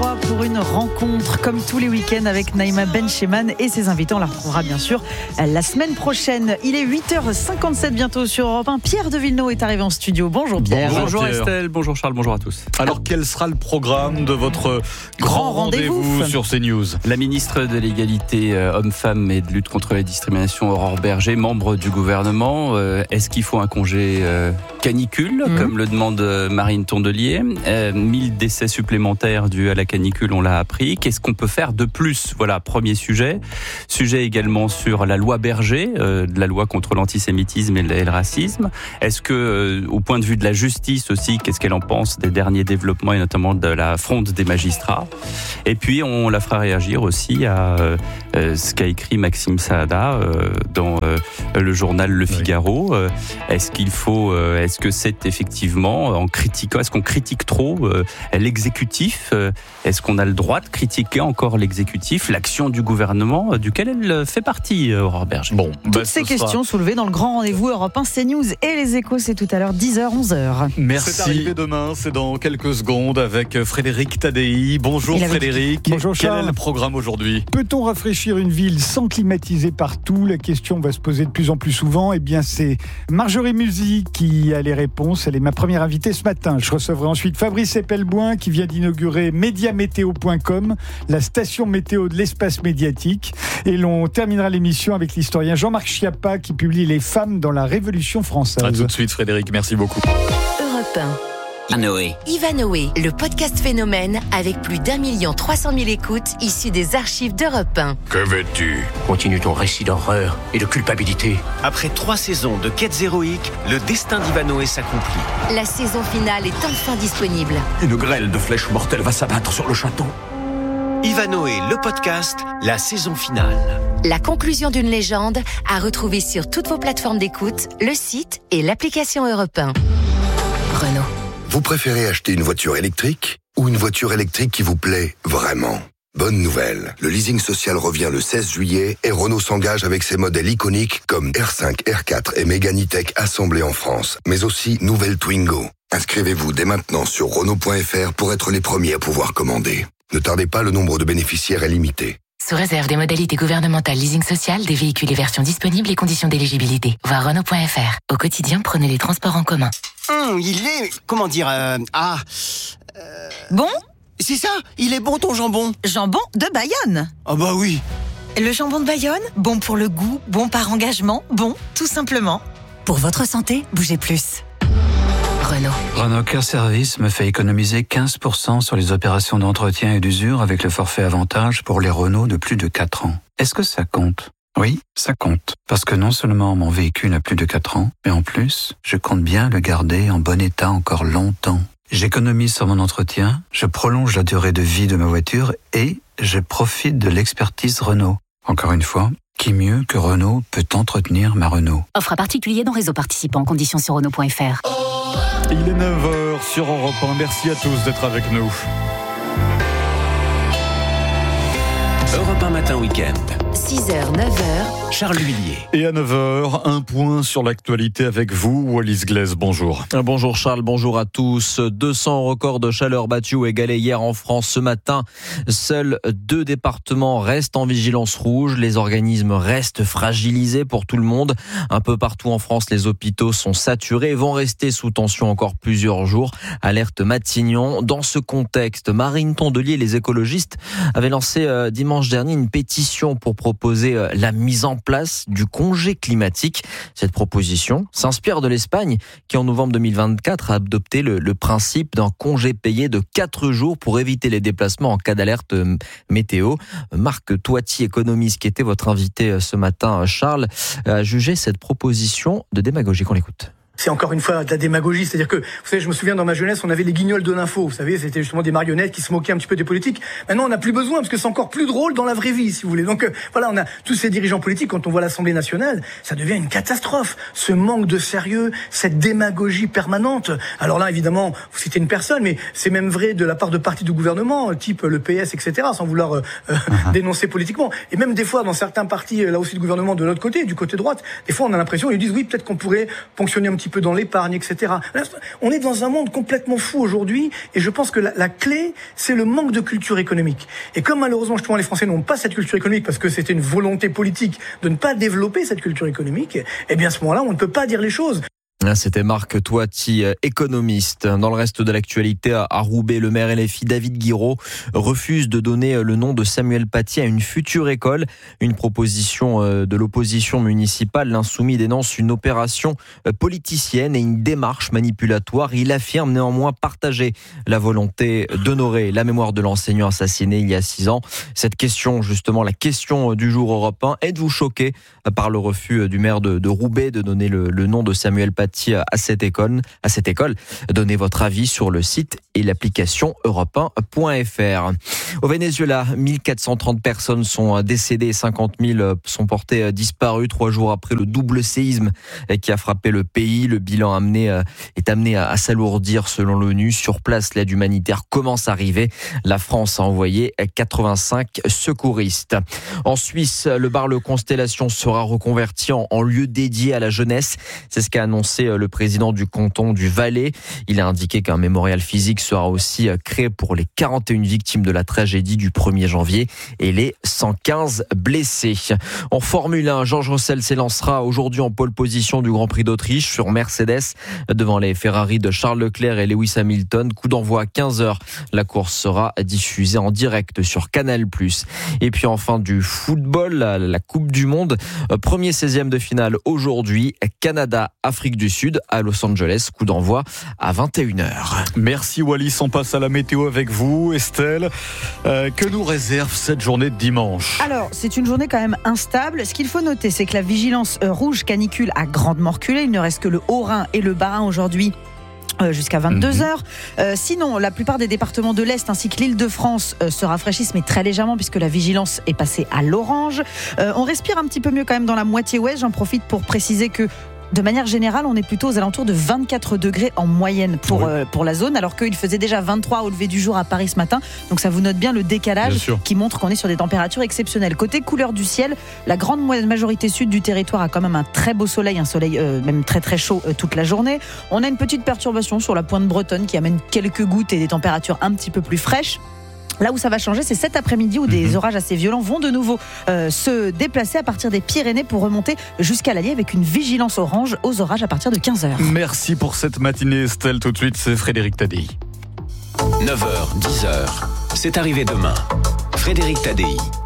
endroit pour une rencontre, comme tous les week-ends avec Naïma Bencheman et ses invités. On la retrouvera bien sûr la semaine prochaine. Il est 8h57 bientôt sur Europe 1. Pierre de Villeneuve est arrivé en studio. Bonjour Pierre. Bonjour Estelle, bonjour Charles, bonjour à tous. Alors quel sera le programme de votre grand rendez-vous sur CNews ? La ministre de l'égalité homme-femme et de lutte contre les discriminations, Aurore Bergé, membre du gouvernement. Est-ce qu'il faut un congé canicule, comme le demande Marine Tondelier ? 1000 décès supplémentaires dus à la canicule, on l'a appris. Qu'est-ce qu'on peut faire de plus ? Voilà, premier sujet. Sujet également sur la loi Berger, la loi contre l'antisémitisme et le racisme. Est-ce que, au point de vue de la justice aussi, qu'est-ce qu'elle en pense des derniers développements et notamment de la fronde des magistrats ? Et puis, on la fera réagir aussi à ce qu'a écrit Maxime Saada dans le journal Le Figaro. Est-ce que c'est effectivement, en critiquant, est-ce qu'on critique trop l'exécutif ? Est-ce qu'on a le droit de critiquer encore l'exécutif, l'action du gouvernement, duquel elle fait partie, Aurore Berger ? Bon, toutes ces questions soulevées dans le grand rendez-vous Europe 1 CNews et les Échos, c'est tout à l'heure 10h, 11h. Merci. C'est arrivé demain, c'est dans quelques secondes avec Frédéric Tadei. Bonjour Frédéric. Bonjour Charles. Quel est le programme aujourd'hui ? Peut-on rafraîchir une ville sans climatiser partout ? La question va se poser de plus en plus souvent. Eh bien, c'est Marjorie Musi qui a les réponses. Elle est ma première invitée ce matin. Je recevrai ensuite Fabrice Epelboin qui vient d'inaugurer mediamétéo.com, la station météo de l'espace médiatique. Et l'on terminera l'émission avec l'historien Jean-Marc Schiappa qui publie Les femmes dans la Révolution française. À tout de suite Frédéric, merci beaucoup. Europe 1. Ivanoé, le podcast phénomène avec plus d'1 300 000 écoutes issues des archives d'Europe 1. Que veux-tu ? Continue ton récit d'horreur et de culpabilité. Après 3 saisons de quêtes héroïques, le destin d'Ivanoé s'accomplit. La saison finale est enfin disponible. Une grêle de flèches mortelles va s'abattre sur le château. Ivanoé, le podcast, la saison finale. La conclusion d'une légende à retrouver sur toutes vos plateformes d'écoute, le site et l'application Europe 1. Renault. Vous préférez acheter une voiture électrique ou une voiture électrique qui vous plaît vraiment ? Bonne nouvelle, le leasing social revient le 16 juillet et Renault s'engage avec ses modèles iconiques comme R5, R4 et Mégane E-Tech assemblés en France, mais aussi nouvelle Twingo. Inscrivez-vous dès maintenant sur Renault.fr pour être les premiers à pouvoir commander. Ne tardez pas, le nombre de bénéficiaires est limité. Sous réserve des modalités gouvernementales leasing social, des véhicules et versions disponibles et conditions d'éligibilité. Voir Renault.fr. Au quotidien, prenez les transports en commun. Il est... comment dire... Bon ? C'est ça, il est bon ton jambon. Jambon de Bayonne. Ah bah oui. Le jambon de Bayonne, bon pour le goût, bon par engagement, bon tout simplement. Pour votre santé, bougez plus. Renault. Renault Care Service me fait économiser 15% sur les opérations d'entretien et d'usure avec le forfait avantage pour les Renault de plus de 4 ans. Est-ce que ça compte ? Oui, ça compte. Parce que non seulement mon véhicule a plus de 4 ans, mais en plus, je compte bien le garder en bon état encore longtemps. J'économise sur mon entretien, je prolonge la durée de vie de ma voiture et je profite de l'expertise Renault. Encore une fois, qui mieux que Renault peut entretenir ma Renault ? Offre à particulier dans réseau participant. Conditions sur Renault.fr. Il est 9h sur Europe 1. Merci à tous d'être avec nous. Europe 1 matin week-end. 6h, 9h. Charles Huillier. Et à 9h, un point sur l'actualité avec vous, Wallis Glaise, bonjour. Bonjour Charles, bonjour à tous. 200 records de chaleur battus ou égalés hier en France ce matin. Seuls 2 départements restent en vigilance rouge. Les organismes restent fragilisés pour tout le monde. Un peu partout en France, les hôpitaux sont saturés et vont rester sous tension encore plusieurs jours. Alerte Matignon. Dans ce contexte, Marine Tondelier et les écologistes avaient lancé dimanche dernier une pétition pour proposer la mise en place du congé climatique. Cette proposition s'inspire de l'Espagne qui en novembre 2024 a adopté le principe d'un congé payé de 4 jours pour éviter les déplacements en cas d'alerte météo. Marc Toiti, économiste, qui était votre invité ce matin, Charles, a jugé cette proposition de démagogie. On l'écoute. C'est encore une fois de la démagogie, c'est-à-dire que, vous savez, je me souviens dans ma jeunesse, on avait les guignols de l'info, vous savez, c'était justement des marionnettes qui se moquaient un petit peu des politiques. Maintenant, on n'a plus besoin, parce que c'est encore plus drôle dans la vraie vie, si vous voulez. Donc voilà, on a tous ces dirigeants politiques, quand on voit l'Assemblée nationale, ça devient une catastrophe. Ce manque de sérieux, cette démagogie permanente. Alors là, évidemment, vous citez une personne, mais c'est même vrai de la part de partis du gouvernement, type le PS, etc., sans vouloir dénoncer politiquement. Et même des fois, dans certains partis, là aussi du gouvernement, de l'autre côté, du côté droite, des fois, on a l'impression, ils disent, oui, peut-être qu'on pourrait ponctionner un petit peu dans l'épargne, etc. Là, on est dans un monde complètement fou aujourd'hui, et je pense que la clé, c'est le manque de culture économique. Et comme malheureusement, justement, les Français n'ont pas cette culture économique parce que c'était une volonté politique de ne pas développer cette culture économique, eh bien à ce moment-là, on ne peut pas dire les choses. C'était Marc Toiti, économiste. Dans le reste de l'actualité, à Roubaix, le maire LFI David Guiraud refuse de donner le nom de Samuel Paty à une future école. Une proposition de l'opposition municipale. L'Insoumis dénonce une opération politicienne et une démarche manipulatoire. Il affirme néanmoins partager la volonté d'honorer la mémoire de l'enseignant assassiné il y a 6 ans. Cette question, justement, la question du jour Europe 1. Êtes-vous choqué par le refus du maire de Roubaix de donner le nom de Samuel Paty à cette école? Donnez votre avis sur le site et l'application europe1.fr. Au Venezuela, 1430 personnes sont décédées et 50 000 sont portées disparues 3 jours après le double séisme qui a frappé le pays. Le bilan est amené à s'alourdir selon l'ONU. Sur place, l'aide humanitaire commence à arriver. La France a envoyé 85 secouristes. En Suisse, le bar Le Constellation sera reconverti en lieu dédié à la jeunesse. C'est ce qu'a annoncé le président du canton du Valais. Il a indiqué qu'un mémorial physique sera aussi créé pour les 41 victimes de la tragédie du 1er janvier et les 115 blessés. En Formule 1, George Russell s'élancera aujourd'hui en pole position du Grand Prix d'Autriche sur Mercedes devant les Ferrari de Charles Leclerc et Lewis Hamilton. Coup d'envoi à 15h. La course sera diffusée en direct sur Canal+. Et puis enfin du football, la Coupe du Monde. Premier 16e de finale aujourd'hui. Canada, Afrique du Sud à Los Angeles. Coup d'envoi à 21h. Merci Wallis, on passe à la météo avec vous, Estelle. Que nous réserve cette journée de dimanche? Alors, c'est une journée quand même instable. Ce qu'il faut noter, c'est que la vigilance rouge canicule a grandement reculé. Il ne reste que le Haut-Rhin et le Bas-Rhin aujourd'hui. Jusqu'à 22h. Sinon, la plupart des départements de l'Est ainsi que l'Île-de-France se rafraîchissent, mais très légèrement puisque la vigilance est passée à l'orange. On respire un petit peu mieux quand même dans la moitié ouest. J'en profite pour préciser que de manière générale, on est plutôt aux alentours de 24 degrés en moyenne pour la zone, alors qu'il faisait déjà 23 au lever du jour à Paris ce matin. Donc ça vous note bien le décalage qui montre qu'on est sur des températures exceptionnelles. Côté couleur du ciel, la grande majorité sud du territoire a quand même un très beau soleil, un soleil même très très chaud toute la journée. On a une petite perturbation sur la pointe bretonne qui amène quelques gouttes et des températures un petit peu plus fraîches. Là où ça va changer, c'est cet après-midi où des orages assez violents vont de nouveau se déplacer à partir des Pyrénées pour remonter jusqu'à l'Allier avec une vigilance orange aux orages à partir de 15h. Merci pour cette matinée, Estelle. Tout de suite, c'est Frédéric Tadei. 9h, 10h, c'est arrivé demain. Frédéric Tadei.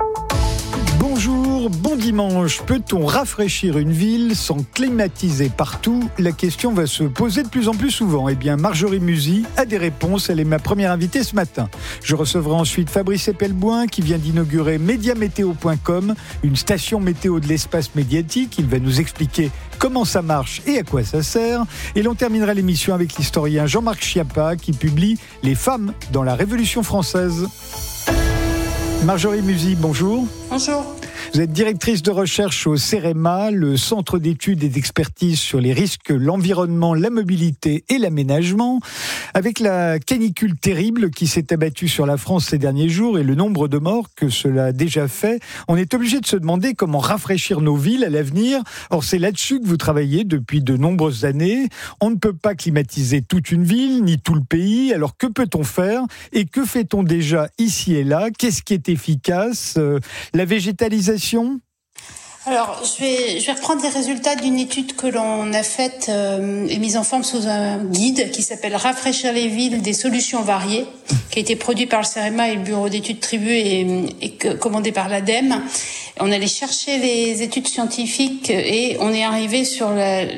Bonjour, bon dimanche. Peut-on rafraîchir une ville sans climatiser partout? La question va se poser de plus en plus souvent. Eh bien, Marjorie Musy a des réponses. Elle est ma première invitée ce matin. Je recevrai ensuite Fabrice Epelboin qui vient d'inaugurer mediamétéo.com, une station météo de l'espace médiatique. Il va nous expliquer comment ça marche et à quoi ça sert. Et l'on terminera l'émission avec l'historien Jean-Marc Schiappa qui publie Les femmes dans la Révolution française. Marjorie Musy, bonjour. Bonjour. Vous êtes directrice de recherche au CEREMA, le Centre d'études et d'expertise sur les risques, l'environnement, la mobilité et l'aménagement. Avec la canicule terrible qui s'est abattue sur la France ces derniers jours et le nombre de morts que cela a déjà fait, on est obligé de se demander comment rafraîchir nos villes à l'avenir. Or, c'est là-dessus que vous travaillez depuis de nombreuses années. On ne peut pas climatiser toute une ville, ni tout le pays. Alors, que peut-on faire? Et que fait-on déjà ici et là? Qu'est-ce qui est efficace? La végétalisation? Alors, je vais reprendre les résultats d'une étude que l'on a faite et mise en forme sous un guide qui s'appelle « Rafraîchir les villes, des solutions variées », qui a été produit par le CEREMA et le bureau d'études Tribu et commandé par l'ADEME. On allait chercher les études scientifiques et on est arrivé sur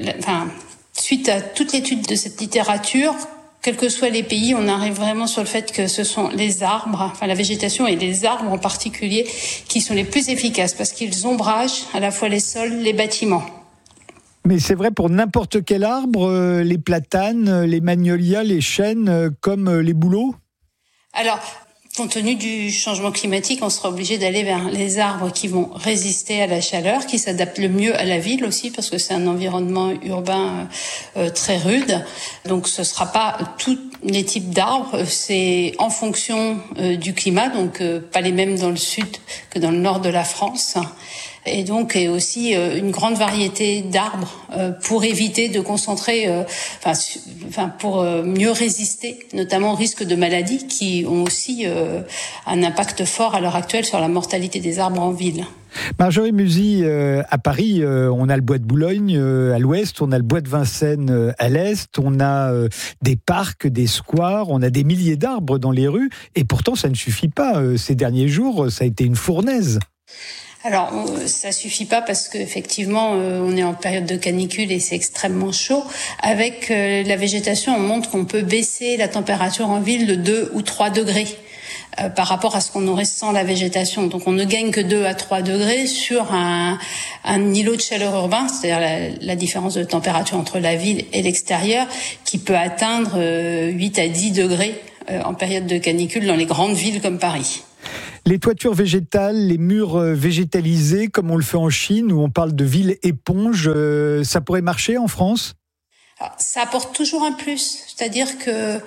suite à toute l'étude de cette littérature, quels que soient les pays, on arrive vraiment sur le fait que ce sont les arbres, la végétation et les arbres en particulier, qui sont les plus efficaces parce qu'ils ombragent à la fois les sols, les bâtiments. Mais c'est vrai pour n'importe quel arbre, les platanes, les magnolias, les chênes, comme les bouleaux? Alors, compte tenu du changement climatique, on sera obligé d'aller vers les arbres qui vont résister à la chaleur, qui s'adaptent le mieux à la ville aussi, parce que c'est un environnement urbain très rude. Donc ce sera pas tous les types d'arbres, c'est en fonction du climat, donc pas les mêmes dans le sud que dans le nord de la France. et donc et aussi une grande variété d'arbres pour éviter de concentrer, pour mieux résister, notamment au risque de maladies qui ont aussi un impact fort à l'heure actuelle sur la mortalité des arbres en ville. Marjorie Musy, à Paris, on a le bois de Boulogne à l'ouest, on a le bois de Vincennes à l'est, on a des parcs, des squares, on a des milliers d'arbres dans les rues, et pourtant ça ne suffit pas. Ces derniers jours, ça a été une fournaise. Alors, ça suffit pas parce qu'effectivement, on est en période de canicule et c'est extrêmement chaud. Avec la végétation, on montre qu'on peut baisser la température en ville de 2 ou 3 degrés. Par rapport à ce qu'on aurait sans la végétation. Donc on ne gagne que 2 à 3 degrés sur un îlot de chaleur urbain, c'est-à-dire la différence de température entre la ville et l'extérieur, qui peut atteindre 8 à 10 degrés en période de canicule dans les grandes villes comme Paris. Les toitures végétales, les murs végétalisés, comme on le fait en Chine, où on parle de ville éponge, ça pourrait marcher en France ? Alors, ça apporte toujours un plus, c'est-à-dire que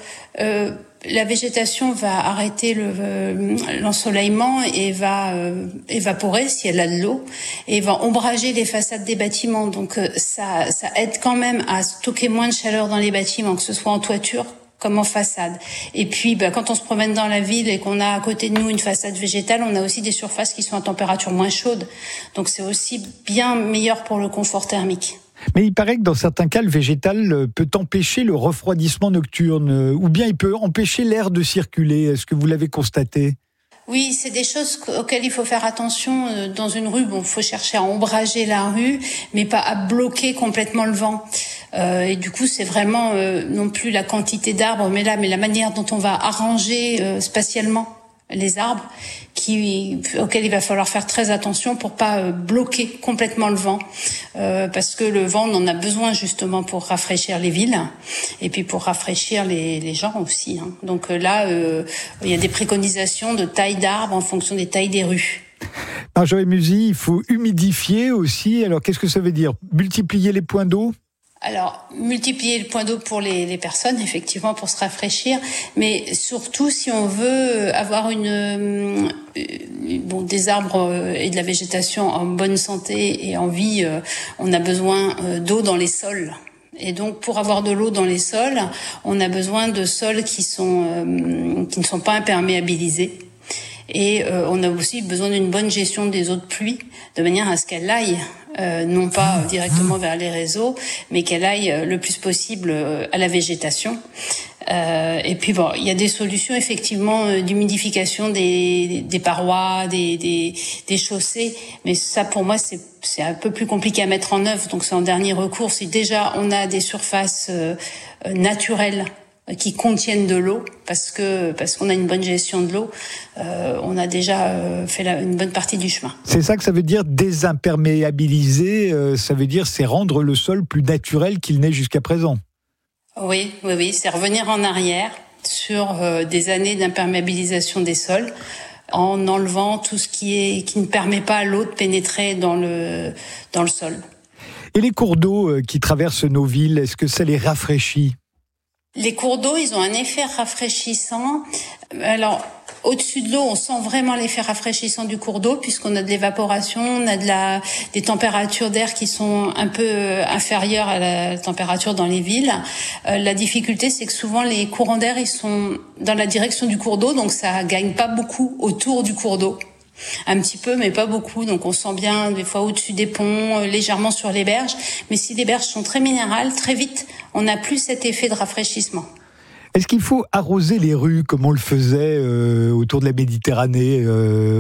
la végétation va arrêter l'ensoleillement et va évaporer si elle a de l'eau et va ombrager les façades des bâtiments. Donc ça aide quand même à stocker moins de chaleur dans les bâtiments, que ce soit en toiture comme en façade. Et puis, quand on se promène dans la ville et qu'on a à côté de nous une façade végétale, on a aussi des surfaces qui sont à température moins chaude. Donc c'est aussi bien meilleur pour le confort thermique. Mais il paraît que dans certains cas, le végétal peut empêcher le refroidissement nocturne, ou bien il peut empêcher l'air de circuler. Est-ce que vous l'avez constaté ? Oui, c'est des choses auxquelles il faut faire attention. Dans une rue, il faut chercher à ombrager la rue, mais pas à bloquer complètement le vent. Et du coup, c'est vraiment non plus la quantité d'arbres, mais la manière dont on va arranger spatialement les arbres auxquels il va falloir faire très attention pour pas bloquer complètement le vent, parce que le vent, on en a besoin justement pour rafraîchir les villes et puis pour rafraîchir les gens aussi. Donc là, il y a des préconisations de taille d'arbres en fonction des tailles des rues. Marjorie Musy, il faut humidifier aussi. Alors qu'est-ce que ça veut dire ? Multiplier les points d'eau ? Alors, multiplier le point d'eau pour les personnes, effectivement, pour se rafraîchir, mais surtout si on veut avoir des arbres et de la végétation en bonne santé et en vie, on a besoin d'eau dans les sols. Et donc, pour avoir de l'eau dans les sols, on a besoin de sols qui ne sont pas imperméabilisés. Et on a aussi besoin d'une bonne gestion des eaux de pluie, de manière à ce qu'elles aillent non pas directement vers les réseaux, mais qu'elle aille le plus possible à la végétation. Et puis il y a des solutions effectivement d'humidification des parois, des chaussées, mais ça pour moi c'est un peu plus compliqué à mettre en œuvre. Donc c'est en dernier recours. Si déjà on a des surfaces naturelles qui contiennent de l'eau, parce qu'on a une bonne gestion de l'eau, on a déjà fait une bonne partie du chemin. C'est ça que ça veut dire désimperméabiliser, ça veut dire c'est rendre le sol plus naturel qu'il n'est jusqu'à présent. Oui, c'est revenir en arrière sur des années d'imperméabilisation des sols, en enlevant tout ce qui ne permet pas à l'eau de pénétrer dans le sol. Et les cours d'eau qui traversent nos villes, est-ce que ça les rafraîchit ? Les cours d'eau, ils ont un effet rafraîchissant. Alors, au-dessus de l'eau, on sent vraiment l'effet rafraîchissant du cours d'eau, puisqu'on a de l'évaporation, on a des températures d'air qui sont un peu inférieures à la température dans les villes. La difficulté, c'est que souvent les courants d'air, ils sont dans la direction du cours d'eau, donc ça gagne pas beaucoup autour du cours d'eau. Un petit peu, mais pas beaucoup. Donc on sent bien des fois au-dessus des ponts, légèrement sur les berges. Mais si les berges sont très minérales, très vite, on n'a plus cet effet de rafraîchissement. Est-ce qu'il faut arroser les rues comme on le faisait autour de la Méditerranée autrefois ?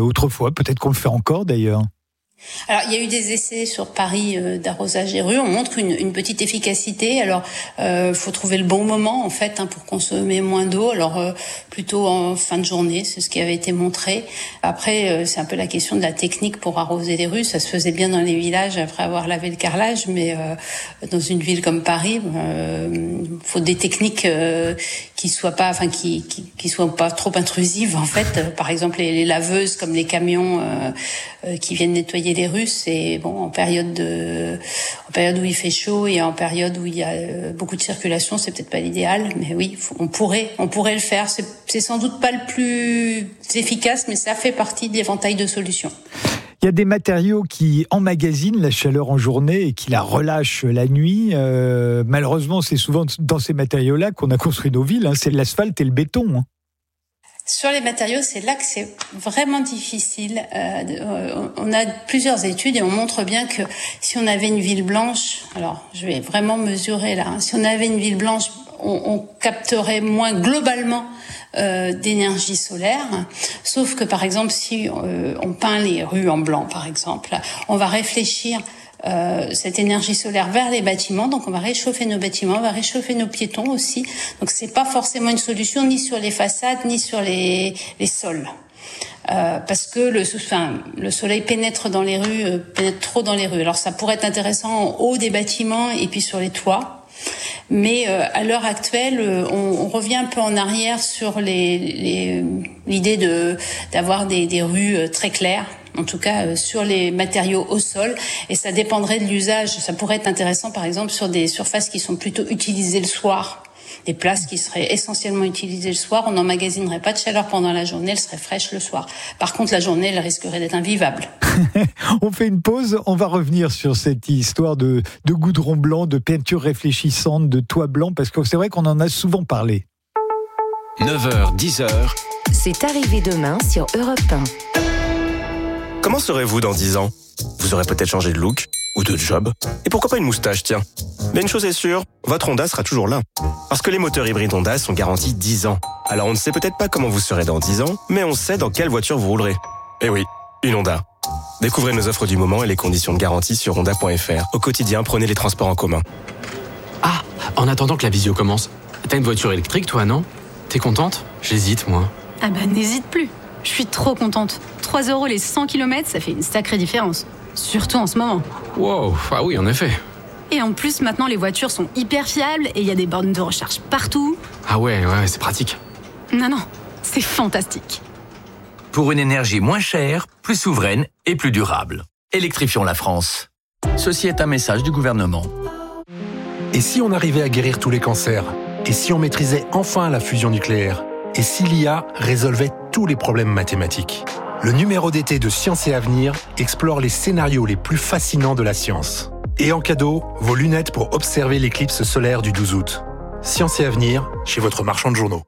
Peut-être qu'on le fait encore d'ailleurs. Alors, il y a eu des essais sur Paris d'arrosage des rues. On montre une petite efficacité. Alors, faut trouver le bon moment en fait pour consommer moins d'eau. Alors, plutôt en fin de journée, c'est ce qui avait été montré. Après, c'est un peu la question de la technique pour arroser les rues. Ça se faisait bien dans les villages après avoir lavé le carrelage, mais dans une ville comme Paris, faut des techniques qui soient pas trop intrusives en fait. Par exemple, les laveuses comme les camions qui viennent nettoyer les rues, c'est en période où il fait chaud et en période où il y a beaucoup de circulation, c'est peut-être pas l'idéal, mais oui, on pourrait le faire. C'est sans doute pas le plus efficace, mais ça fait partie de l'éventail de solutions. Il y a des matériaux qui emmagasinent la chaleur en journée et qui la relâchent la nuit. Malheureusement, c'est souvent dans ces matériaux-là qu'on a construit nos villes. C'est l'asphalte et le béton. Sur les matériaux, c'est là que c'est vraiment difficile. On a plusieurs études et on montre bien que si on avait une ville blanche, alors je vais vraiment mesurer là, si on avait une ville blanche, on capterait moins globalement d'énergie solaire, sauf que par exemple si on peint les rues en blanc par exemple, on va réfléchir cette énergie solaire vers les bâtiments, donc on va réchauffer nos bâtiments, on va réchauffer nos piétons aussi, donc c'est pas forcément une solution ni sur les façades ni sur les sols. Parce que le soleil pénètre dans les rues, pénètre trop dans les rues. Alors ça pourrait être intéressant en haut des bâtiments et puis sur les toits. Mais à l'heure actuelle, on revient un peu en arrière sur l'idée d'avoir des rues très claires, en tout cas sur les matériaux au sol, et ça dépendrait de l'usage. Ça pourrait être intéressant, par exemple, sur des surfaces qui sont plutôt utilisées le soir, des places qui seraient essentiellement utilisées le soir. On n'emmagasinerait pas de chaleur pendant la journée, elle serait fraîche le soir. Par contre, la journée, elle risquerait d'être invivable. On fait une pause, on va revenir sur cette histoire de goudron blanc, de peinture réfléchissante, de toit blanc, parce que c'est vrai qu'on en a souvent parlé. 9h, 10h. C'est arrivé demain sur Europe 1. Comment serez-vous dans 10 ans ? Vous aurez peut-être changé de look ou de job. Et pourquoi pas une moustache, tiens ? Mais une chose est sûre, votre Honda sera toujours là. Parce que les moteurs hybrides Honda sont garantis 10 ans. Alors on ne sait peut-être pas comment vous serez dans 10 ans, mais on sait dans quelle voiture vous roulerez. Eh oui, une Honda. Découvrez nos offres du moment et les conditions de garantie sur honda.fr. Au quotidien, prenez les transports en commun. Ah, en attendant que la visio commence, t'as une voiture électrique toi, non ? T'es contente ? J'hésite, moi. Ah bah n'hésite plus. Je suis trop contente. 3 € les 100 km, ça fait une sacrée différence. Surtout en ce moment. Wow, ah oui, en effet. Et en plus, maintenant, les voitures sont hyper fiables et il y a des bornes de recharge partout. Ah ouais, c'est pratique. Non, c'est fantastique. Pour une énergie moins chère, plus souveraine et plus durable. Électrifions la France. Ceci est un message du gouvernement. Et si on arrivait à guérir tous les cancers ? Et si on maîtrisait enfin la fusion nucléaire ? Et si l'IA résolvait tous les problèmes mathématiques ? Le numéro d'été de Science et Avenir explore les scénarios les plus fascinants de la science. Et en cadeau, vos lunettes pour observer l'éclipse solaire du 12 août. Science et Avenir, chez votre marchand de journaux.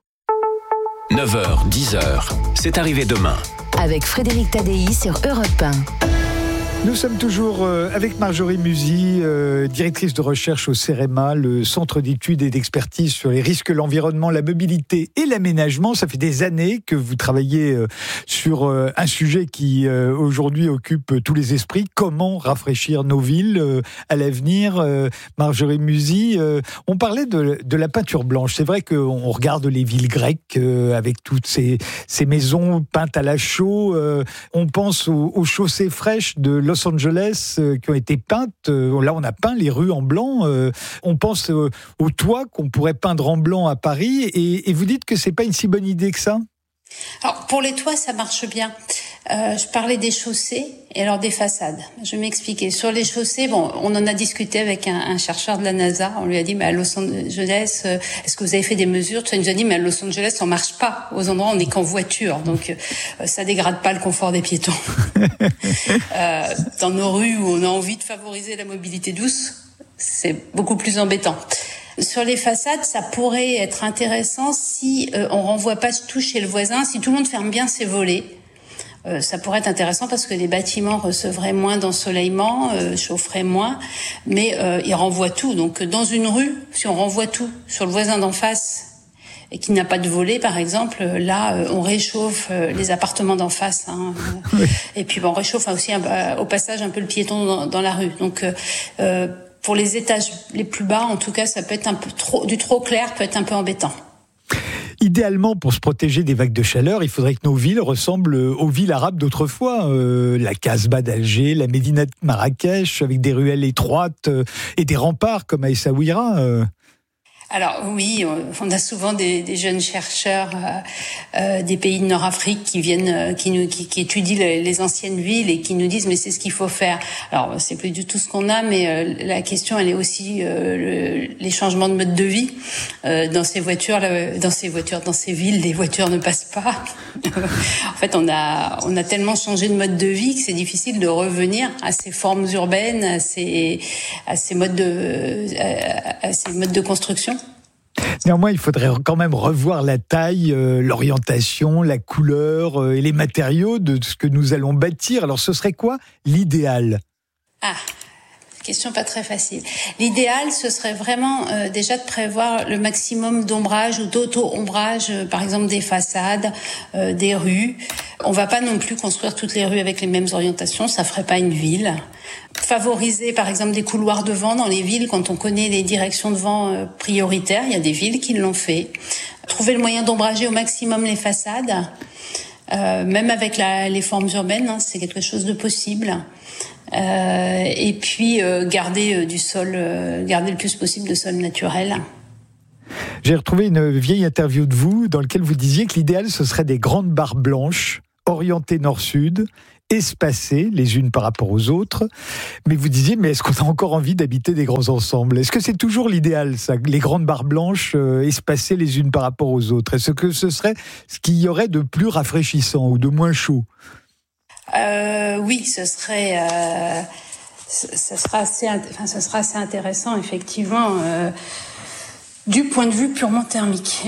9h, 10h, c'est arrivé demain. Avec Frédéric Tadei sur Europe 1. Nous sommes toujours avec Marjorie Musy, directrice de recherche au CEREMA, le Centre d'études et d'expertise sur les risques, l'environnement, la mobilité et l'aménagement. Ça fait des années que vous travaillez sur un sujet qui aujourd'hui occupe tous les esprits. Comment rafraîchir nos villes à l'avenir ? Marjorie Musy, on parlait de la peinture blanche. C'est vrai qu'on regarde les villes grecques avec toutes ces maisons peintes à la chaux. On pense aux chaussées fraîches de Los Angeles qui ont été peintes. Là, on a peint les rues en blanc. On pense aux toits qu'on pourrait peindre en blanc à Paris. Et vous dites que c'est pas une si bonne idée que ça ? Alors, pour les toits, ça marche bien. Je parlais des chaussées et alors des façades. Je vais m'expliquer. Sur les chaussées, on en a discuté avec un chercheur de la NASA. On lui a dit, mais à Los Angeles, est-ce que vous avez fait des mesures ? Il nous a dit, mais à Los Angeles, on marche pas. Aux endroits, on n'est qu'en voiture. Donc, ça dégrade pas le confort des piétons. Dans nos rues où on a envie de favoriser la mobilité douce, c'est beaucoup plus embêtant. Sur les façades, ça pourrait être intéressant si on renvoie pas tout chez le voisin, si tout le monde ferme bien ses volets. Ça pourrait être intéressant parce que les bâtiments recevraient moins d'ensoleillement, chaufferaient moins, mais ils renvoient tout. Donc dans une rue, si on renvoie tout sur le voisin d'en face et qu'il n'a pas de volet, par exemple, là, on réchauffe les appartements d'en face. Oui. Et puis on réchauffe aussi au passage un peu le piéton dans la rue. Donc pour les étages les plus bas, en tout cas, ça peut être un peu du trop clair peut être un peu embêtant. Idéalement, pour se protéger des vagues de chaleur, il faudrait que nos villes ressemblent aux villes arabes d'autrefois. La Casbah d'Alger, la Médina de Marrakech, avec des ruelles étroites et des remparts comme à Essaouira. Alors oui, on a souvent des jeunes chercheurs des pays de Nord-Afrique qui viennent, qui étudient les anciennes villes et qui nous disent mais c'est ce qu'il faut faire. Alors c'est plus du tout ce qu'on a, mais la question elle est aussi les changements de mode de vie. Dans ces villes, les voitures ne passent pas. En fait, on a tellement changé de mode de vie que c'est difficile de revenir à ces formes urbaines, à ces modes de construction. Néanmoins, il faudrait quand même revoir la taille, l'orientation, la couleur et les matériaux de ce que nous allons bâtir. Alors, ce serait quoi l'idéal ? Question pas très facile. L'idéal, ce serait vraiment déjà de prévoir le maximum d'ombrage ou d'auto-ombrage, par exemple des façades, des rues. On va pas non plus construire toutes les rues avec les mêmes orientations, ça ferait pas une ville. Favoriser par exemple des couloirs de vent dans les villes quand on connaît les directions de vent prioritaires. Il y a des villes qui l'ont fait. Trouver le moyen d'ombrager au maximum les façades, même avec les formes urbaines, c'est quelque chose de possible. Et puis garder du sol, garder le plus possible de sol naturel. J'ai retrouvé une vieille interview de vous dans laquelle vous disiez que l'idéal ce serait des grandes barres blanches orientées nord-sud, espacées les unes par rapport aux autres. Mais vous disiez, mais est-ce qu'on a encore envie d'habiter des grands ensembles ? Est-ce que c'est toujours l'idéal, ça, les grandes barres blanches espacées les unes par rapport aux autres ? Est-ce que ce serait ce qu'il y aurait de plus rafraîchissant ou de moins chaud ? Oui, ce sera assez intéressant, effectivement, du point de vue purement thermique.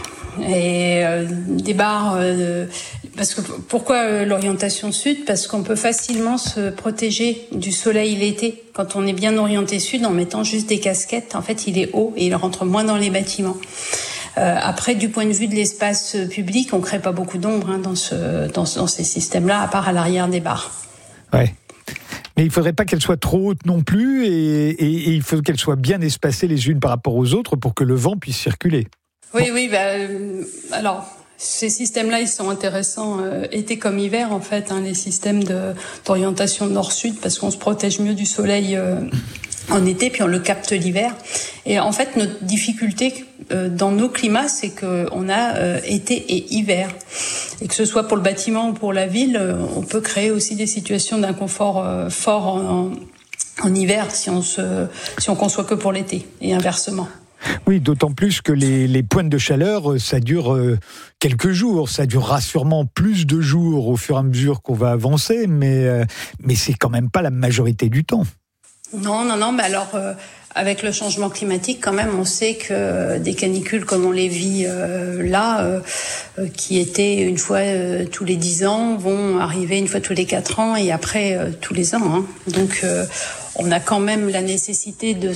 Et des barres, parce que pourquoi l'orientation sud ? Parce qu'on peut facilement se protéger du soleil l'été quand on est bien orienté sud en mettant juste des casquettes. En fait, il est haut et il rentre moins dans les bâtiments. Après, du point de vue de l'espace public, on crée pas beaucoup d'ombre dans ces systèmes-là, à part à l'arrière des barres. Ouais. Mais il faudrait pas qu'elles soient trop hautes non plus, et il faut qu'elles soient bien espacées les unes par rapport aux autres pour que le vent puisse circuler. Oui. Alors, ces systèmes-là, ils sont intéressants été comme hiver, en fait, les systèmes d'orientation nord-sud, parce qu'on se protège mieux du soleil en été, puis on le capte l'hiver. Et en fait, notre difficulté dans nos climats, c'est qu'on a été et hiver. Et que ce soit pour le bâtiment ou pour la ville, on peut créer aussi des situations d'inconfort fort en hiver si on conçoit que pour l'été, et inversement. Oui, d'autant plus que les pointes de chaleur, ça dure quelques jours. Ça durera sûrement plus de jours au fur et à mesure qu'on va avancer, mais c'est quand même pas la majorité du temps. Non, mais alors, avec le changement climatique, quand même, on sait que des canicules comme on les vit là, qui étaient une fois tous les 10 ans, vont arriver une fois tous les 4 ans et après tous les ans. Donc, on a quand même la nécessité de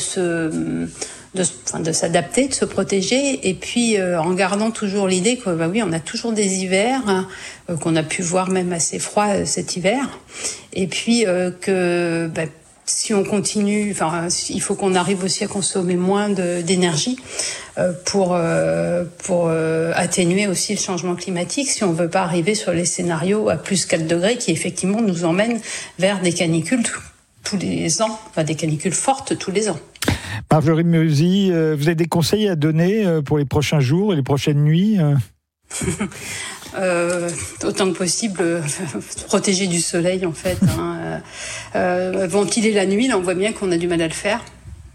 s'adapter, de se protéger, et puis en gardant toujours l'idée que on a toujours des hivers qu'on a pu voir même assez froid cet hiver, et puis que si on continue, il faut qu'on arrive aussi à consommer moins d'énergie pour atténuer aussi le changement climatique, si on veut pas arriver sur les scénarios à plus 4 degrés qui effectivement nous emmènent vers des canicules tous les ans, des canicules fortes tous les ans. Marjorie Meuzy, vous avez des conseils à donner pour les prochains jours et les prochaines nuits ? Autant que possible, protéger du soleil en fait. Ventiler la nuit, là on voit bien qu'on a du mal à le faire.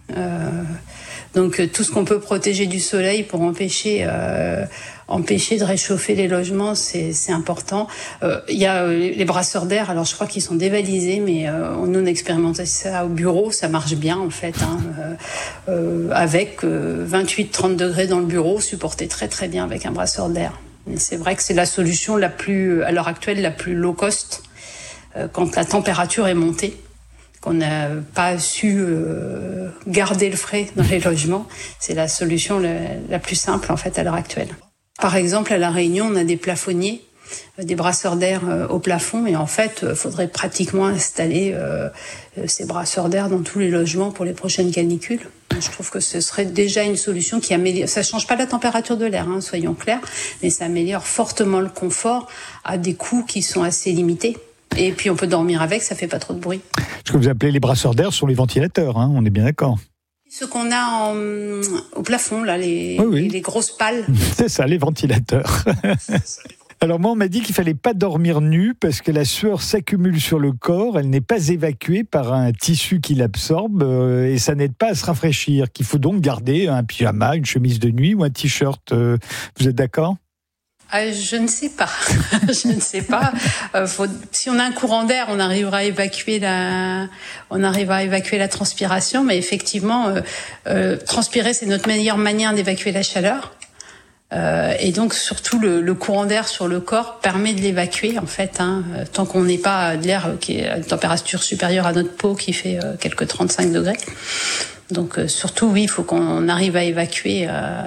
Donc tout ce qu'on peut protéger du soleil pour empêcher de réchauffer les logements, c'est important. Il y a les brasseurs d'air, alors je crois qu'ils sont dévalisés, mais nous on a expérimenté ça au bureau, ça marche bien en fait. Avec 28-30 degrés dans le bureau, supporté très très bien avec un brasseur d'air. Mais c'est vrai que c'est la solution à l'heure actuelle, la plus low cost, quand la température est montée, qu'on n'a pas su garder le frais dans les logements. C'est la solution la plus simple, en fait, à l'heure actuelle. Par exemple, à La Réunion, on a des plafonniers, des brasseurs d'air au plafond, et en fait, il faudrait pratiquement installer ces brasseurs d'air dans tous les logements pour les prochaines canicules. Je trouve que ce serait déjà une solution qui améliore. Ça change pas la température de l'air, soyons clairs, mais ça améliore fortement le confort à des coûts qui sont assez limités. Et puis on peut dormir avec, ça fait pas trop de bruit. Ce que vous appelez les brasseurs d'air sont les ventilateurs, on est bien d'accord. Ce qu'on a au plafond, là, les grosses pales. C'est ça, les ventilateurs. Alors moi, on m'a dit qu'il fallait pas dormir nu parce que la sueur s'accumule sur le corps, elle n'est pas évacuée par un tissu qui l'absorbe et ça n'aide pas à se rafraîchir, qu'il faut donc garder un pyjama, une chemise de nuit ou un t-shirt. Vous êtes d'accord ? Je ne sais pas. Je ne sais pas. Si on a un courant d'air, on arrivera à évacuer la transpiration. Mais effectivement, transpirer, c'est notre meilleure manière d'évacuer la chaleur. Et donc surtout le courant d'air sur le corps permet de l'évacuer en fait. Tant qu'on n'est pas de l'air qui est à une température supérieure à notre peau, qui fait quelques 35 degrés. Donc surtout, oui, il faut qu'on arrive à évacuer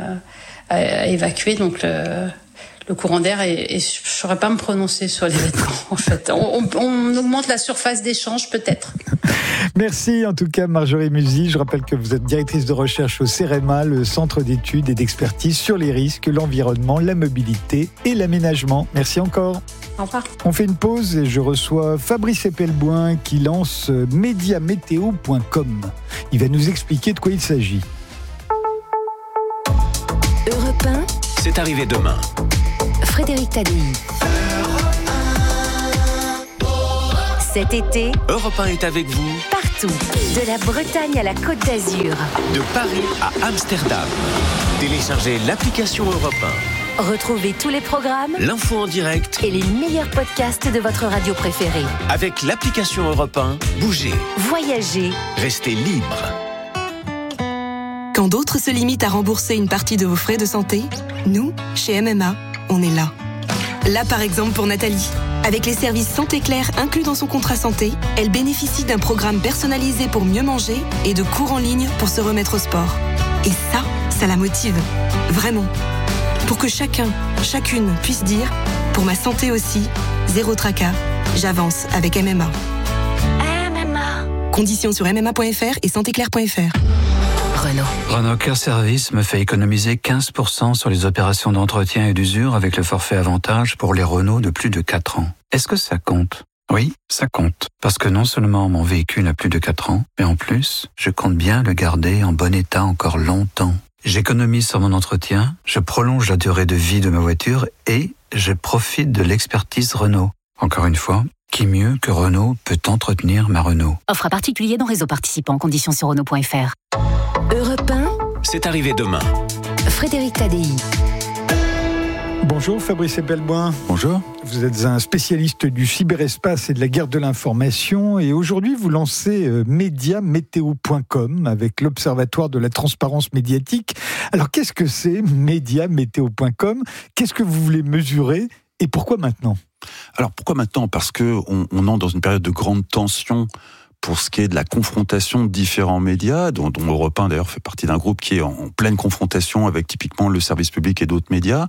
donc le courant d'air et je ne saurais pas me prononcer sur les vêtements, en fait. On augmente la surface d'échange, peut-être. Merci, en tout cas, Marjorie Musy. Je rappelle que vous êt directrice de recherche au CEREMA, le Centre d'études et d'expertise sur les risques, l'environnement, la mobilité et l'aménagement. Merci encore. Au revoir. On fait une pause et je reçois Fabrice Epelboin qui lance mediameteo.com. Il va nous expliquer de quoi il s'agit. Europe 1. C'est arrivé demain. Frédéric Tadei. Cet été, Europe 1 est avec vous. Partout. De la Bretagne à la Côte d'Azur. De Paris à Amsterdam. Téléchargez l'application Europe 1. Retrouvez tous les programmes, l'info en direct et les meilleurs podcasts de votre radio préférée. Avec l'application Europe 1, bougez. Voyagez. Restez libre. Quand d'autres se limitent à rembourser une partie de vos frais de santé, nous, chez MMA, on est là. Là, par exemple, pour Nathalie. Avec les services Santé Claire inclus dans son contrat santé, elle bénéficie d'un programme personnalisé pour mieux manger et de cours en ligne pour se remettre au sport. Et ça la motive. Vraiment. Pour que chacun, chacune puisse dire « Pour ma santé aussi, zéro tracas, j'avance avec MMA ». MMA. Conditions sur mma.fr et santéclaire.fr. Renault Care Service me fait économiser 15% sur les opérations d'entretien et d'usure avec le forfait avantage pour les Renault de plus de 4 ans. Est-ce que ça compte ? Oui, ça compte. Parce que non seulement mon véhicule a plus de 4 ans, mais en plus, je compte bien le garder en bon état encore longtemps. J'économise sur mon entretien, je prolonge la durée de vie de ma voiture et je profite de l'expertise Renault. Encore une fois, qui mieux que Renault peut entretenir ma Renault ? Offre à particulier dans réseau participant. Conditions sur Renault.fr. Europe 1. C'est arrivé demain. Frédéric Tadei. Bonjour Fabrice Epelboin. Bonjour. Vous êtes un spécialiste du cyberespace et de la guerre de l'information et aujourd'hui vous lancez mediameteo.com avec l'Observatoire de la transparence médiatique. Alors qu'est-ce que c'est mediameteo.com ? Qu'est-ce que vous voulez mesurer et pourquoi maintenant ? Alors pourquoi maintenant ? Parce qu'on entre dans une période de grande tension pour ce qui est de la confrontation de différents médias, dont Europe 1 d'ailleurs fait partie d'un groupe qui est en pleine confrontation avec typiquement le service public et d'autres médias,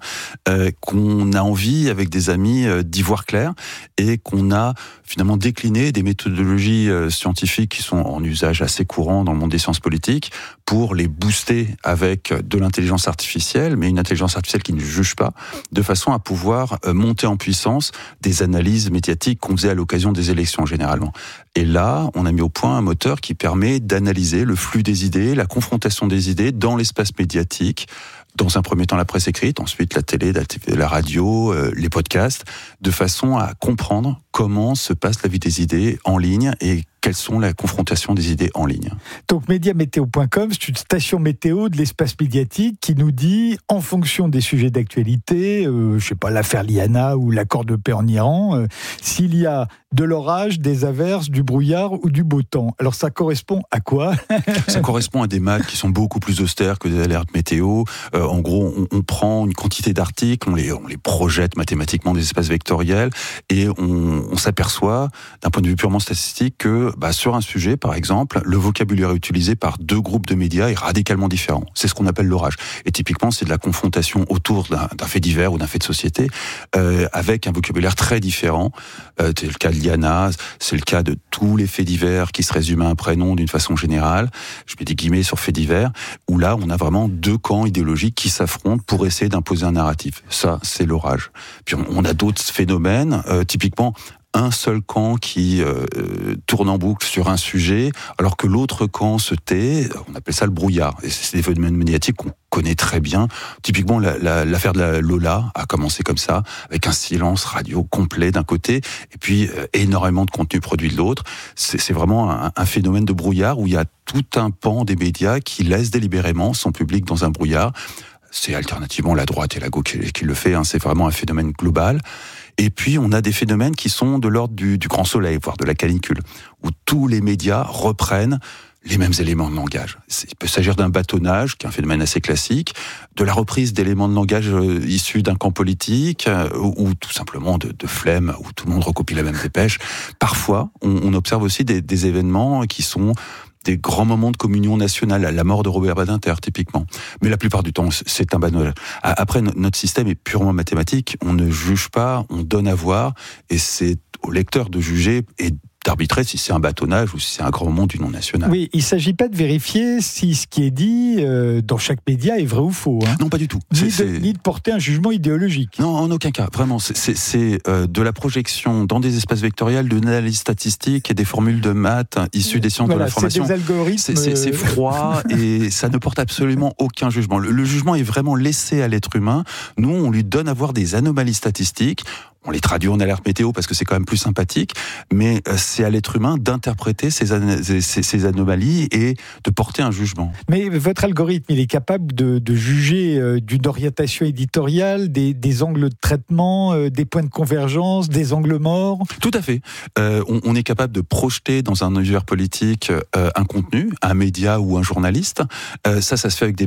qu'on a envie avec des amis d'y voir clair et qu'on a finalement décliné des méthodologies scientifiques qui sont en usage assez courant dans le monde des sciences politiques pour les booster avec de l'intelligence artificielle, mais une intelligence artificielle qui ne juge pas, de façon à pouvoir monter en puissance des analyses médiatiques qu'on faisait à l'occasion des élections généralement. Et là, on a mis au point un moteur qui permet d'analyser le flux des idées, la confrontation des idées dans l'espace médiatique, dans un premier temps la presse écrite, ensuite la télé, la radio, les podcasts, de façon à comprendre comment se passe la vie des idées en ligne et quelles sont la confrontation des idées en ligne. Donc mediameteo.com, c'est une station météo de l'espace médiatique qui nous dit, en fonction des sujets d'actualité, je sais pas, l'affaire Liana ou l'accord de paix en Iran, s'il y a de l'orage, des averses, du brouillard ou du beau temps. Alors ça correspond à quoi ? Ça correspond à des maths qui sont beaucoup plus austères que des alertes météo. En gros, on prend une quantité d'articles, on les projette mathématiquement des espaces vectoriels et on s'aperçoit, d'un point de vue purement statistique, que sur un sujet, par exemple, le vocabulaire utilisé par deux groupes de médias est radicalement différent. C'est ce qu'on appelle l'orage. Et typiquement, c'est de la confrontation autour d'un fait divers ou d'un fait de société, avec un vocabulaire très différent. C'est le cas de Liana, c'est le cas de tous les faits divers qui se résument à un prénom d'une façon générale. Je mets des guillemets sur faits divers, où là, on a vraiment deux camps idéologiques qui s'affrontent pour essayer d'imposer un narratif. Ça, c'est l'orage. Puis on a d'autres phénomènes, typiquement un seul camp qui tourne en boucle sur un sujet, alors que l'autre camp se tait. On appelle ça le brouillard. Et c'est des phénomènes médiatiques qu'on connaît très bien. Typiquement, l'affaire de la Lola a commencé comme ça, avec un silence radio complet d'un côté, et puis énormément de contenu produit de l'autre. C'est vraiment un phénomène de brouillard où il y a tout un pan des médias qui laisse délibérément son public dans un brouillard. C'est alternativement la droite et la gauche qui le fait, c'est vraiment un phénomène global. Et puis, on a des phénomènes qui sont de l'ordre du grand soleil, voire de la canicule, où tous les médias reprennent les mêmes éléments de langage. Il peut s'agir d'un bâtonnage, qui est un phénomène assez classique, de la reprise d'éléments de langage issus d'un camp politique, ou tout simplement de flemme, où tout le monde recopie la même dépêche. Parfois, on observe aussi des événements qui sont des grands moments de communion nationale, la mort de Robert Badinter, typiquement. Mais la plupart du temps, c'est un bâtonnage. Après, notre système est purement mathématique. On ne juge pas, on donne à voir, et c'est au lecteur de juger et d'arbitrer si c'est un bâtonnage ou si c'est un grand moment du non national. Oui, il ne s'agit pas de vérifier si ce qui est dit dans chaque média est vrai ou faux. Non, pas du tout. Ni de porter un jugement idéologique. Non, en aucun cas. Vraiment, c'est de la projection dans des espaces vectoriels, de l'analyse statistique et des formules de maths issues des sciences de l'information. C'est des algorithmes. C'est froid et ça ne porte absolument aucun jugement. Le jugement est vraiment laissé à l'être humain. Nous, on lui donne à voir des anomalies statistiques. On les traduit en alerte météo parce que c'est quand même plus sympathique, mais c'est à l'être humain d'interpréter ces anomalies et de porter un jugement. Mais votre algorithme, il est capable de juger d'une orientation éditoriale, des angles de traitement, des points de convergence, des angles morts ? Tout à fait. On est capable de projeter dans un univers politique un contenu, un média ou un journaliste. Ça se fait avec des